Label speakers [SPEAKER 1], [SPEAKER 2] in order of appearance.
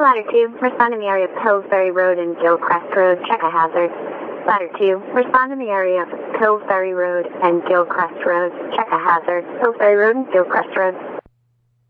[SPEAKER 1] Ladder 2, respond in the area of Pillsbury Road and Gilcrest Road. Check a hazard. Ladder 2, respond in the area of Pillsbury Road and Gilcrest Road. Check a hazard. Pillsbury Road and Gilcrest Road.